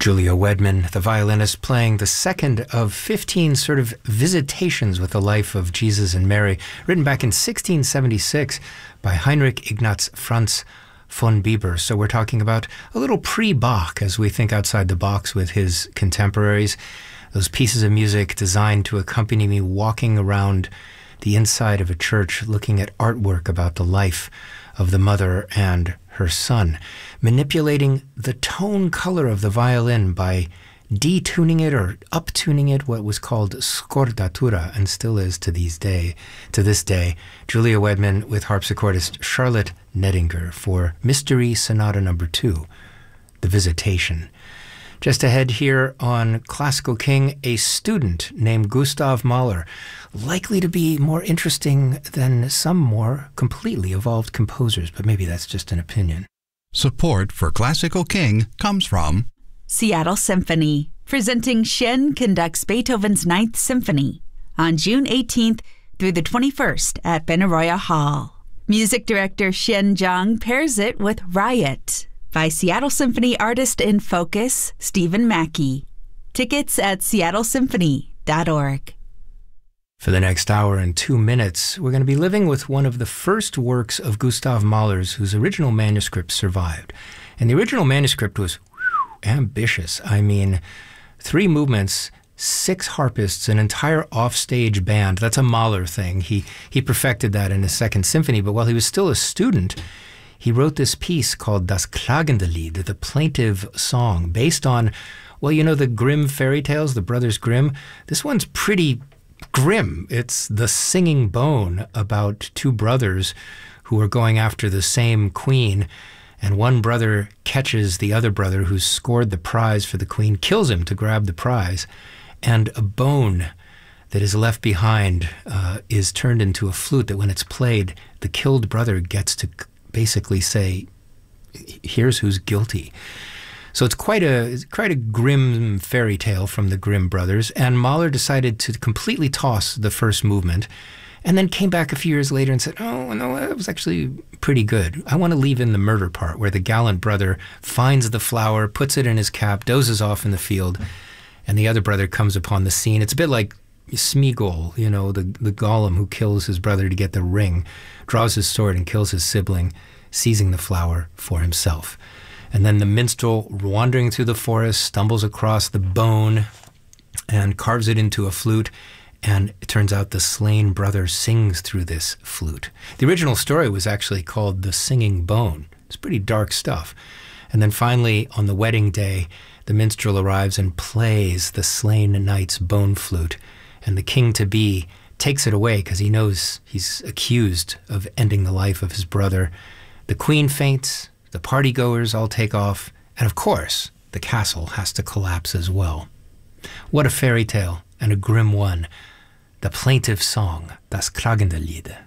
Julia Wedman, the violinist, playing the second of 15 sort of visitations with the life of Jesus and Mary, written back in 1676 by Heinrich Ignaz Franz von Bieber. So we're talking about a little pre-Bach as we think outside the box with his contemporaries. Those pieces of music designed to accompany me walking around the inside of a church, looking at artwork about the life of the mother and her son, manipulating the tone color of the violin by detuning it or uptuning it, what was called scordatura, and still is to this day. Julia Wedman with harpsichordist Charlotte Nedinger for Mystery Sonata No. 2, The Visitation. Just ahead here on Classical King, a student named Gustav Mahler, likely to be more interesting than some more completely evolved composers, but maybe that's just an opinion. Support for Classical King comes from Seattle Symphony, presenting Shen conducts Beethoven's Ninth Symphony on June 18th through the 21st at Benaroya Hall. Music director Shen Zhang pairs it with Riot by Seattle Symphony artist in focus, Stephen Mackey. Tickets at seattlesymphony.org. For the next hour and 2 minutes, we're going to be living with one of the first works of Gustav Mahler's whose original manuscript survived. And the original manuscript was ambitious. I mean, 3 movements, 6 harpists, an entire offstage band. That's a Mahler thing. He perfected that in his Second Symphony, but while he was still a student, he wrote this piece called Das klagende Lied, the plaintive song, based on, well, you know the Grimm fairy tales, the Brothers Grimm? This one's pretty grim. It's The Singing Bone, about 2 brothers who are going after the same queen, and one brother catches the other brother who's scored the prize for the queen, kills him to grab the prize, and a bone that is left behind is turned into a flute that when it's played, the killed brother gets to basically say, here's who's guilty. So it's quite a grim fairy tale from the Grimm brothers, and Mahler decided to completely toss the first movement and then came back a few years later and said, oh, no, that was actually pretty good. I want to leave in the murder part where the gallant brother finds the flower, puts it in his cap, dozes off in the field, and the other brother comes upon the scene. It's a bit like Smeagol, you know, the golem who kills his brother to get the ring, draws his sword and kills his sibling, seizing the flower for himself. And then the minstrel, wandering through the forest, stumbles across the bone and carves it into a flute, and it turns out the slain brother sings through this flute. The original story was actually called The Singing Bone. It's pretty dark stuff. And then finally, on the wedding day, the minstrel arrives and plays the slain knight's bone flute, and the king-to-be takes it away because he knows he's accused of ending the life of his brother. The queen faints, the partygoers all take off, and of course, the castle has to collapse as well. What a fairy tale, and a grim one. The plaintive song, Das klagende Lied.